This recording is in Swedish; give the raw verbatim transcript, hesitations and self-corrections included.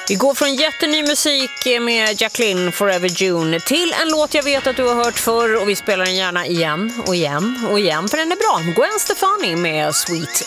Vi går från jätteny musik med Jacqueline Forever June till en låt jag vet att du har hört förr och vi spelar den gärna igen och igen och igen för den är bra. Gwen Stefani med Sweet